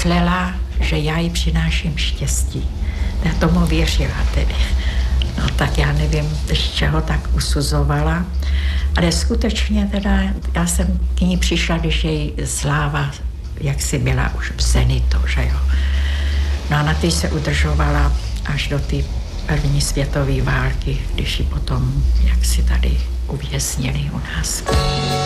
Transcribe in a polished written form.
myslela, že já jí přináším štěstí. Já tomu věřila tedy. No tak já nevím, z čeho tak usuzovala, ale skutečně teda já jsem k ní přišla, když její sláva jaksi byla už v zenitu, že jo. No a na té se udržovala až do té první světové války, když ji potom jaksi tady uvěznili u nás.